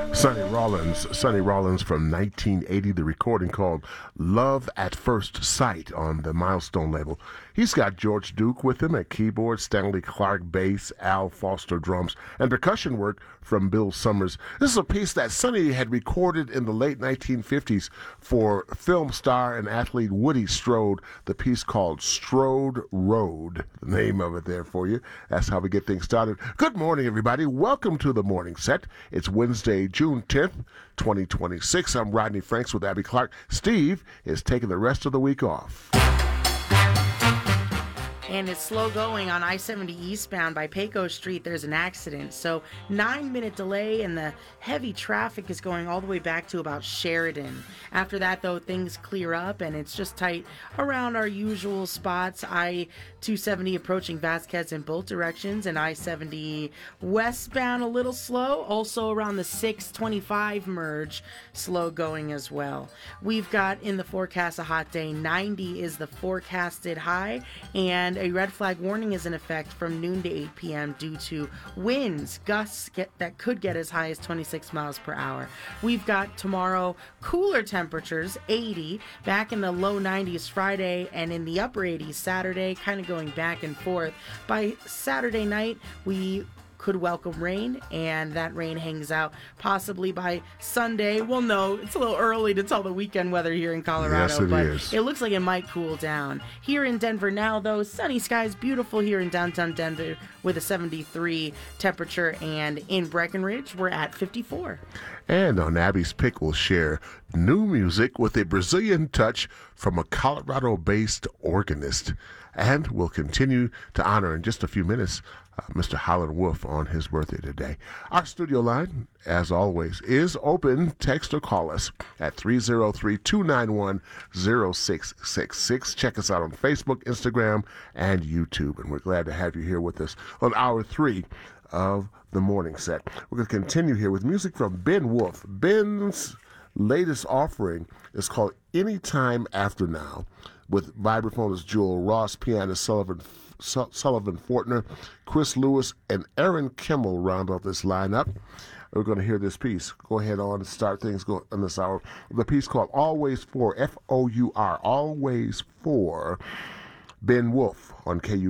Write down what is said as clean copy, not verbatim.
Sonny Rollins from 1980, the recording called Love at First Sight on the Milestone label. He's got George Duke with him at keyboard, Stanley Clarke bass, Al Foster drums, and percussion work from Bill Summers. This is a piece that Sonny had recorded in the late 1950s for film star and athlete Woody Strode, the piece called Strode Road, the name of it there for you. That's how we get things started. Good morning, everybody. Welcome to the morning set. It's Wednesday, June 10th, 2026. I'm Rodney Franks with Abby Clark. Steve is taking the rest of the week off. And it's slow going on I-70 eastbound by Pecos Street. There's an accident. So 9-minute delay, and the heavy traffic is going all the way back to about Sheridan. After that, though, things clear up and it's just tight around our usual spots. I-270 approaching Vasquez in both directions, and I-70 westbound a little slow. Also around the 625 merge, slow going as well. We've got in the forecast a hot day. 90 is the forecasted high, and a red flag warning is in effect from noon to 8 p.m. due to winds, gusts that could get as high as 26 miles per hour. We've got tomorrow cooler temperatures, 80, back in the low 90s Friday, and in the upper 80s Saturday, kind of going back and forth. By Saturday night, we could welcome rain, and that rain hangs out possibly by Sunday. Well, no, it's a little early to tell the weekend weather here in Colorado, yes, but is. It looks like it might cool down. Here in Denver now, though, sunny skies, beautiful here in downtown Denver with a 73 temperature, and in Breckenridge, we're at 54. And on Abby's Pick, we'll share new music with a Brazilian touch from a Colorado-based organist. And we'll continue to honor in just a few minutes Mr. Howlin' Wolf on his birthday today. Our studio line, as always, is open. Text or call us at 303-291-0666. Check us out on Facebook, Instagram, and YouTube. And we're glad to have you here with us on hour 3 of the morning set. We're going to continue here with music from Ben Wolf. Ben's latest offering is called Anytime After Now, with vibraphonist Jewel Ross, pianist Sullivan Fortner, Chris Lewis, and Aaron Kimmel round out this lineup. We're going to hear this piece. Go ahead on and start things going in this hour. The piece called Always For, F-O-U-R, Always For, Ben Wolf on KU.